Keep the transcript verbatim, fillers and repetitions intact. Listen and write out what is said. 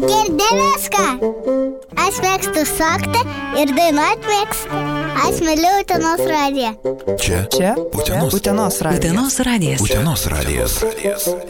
Girdėjęs ką? Aš mėgstu šokti ir dainuoti mėgstu. Aš myliu Utenos radiją. Čia? Čia? Utenos. Utenos radijas. Utenos radijas. Utenos radijas.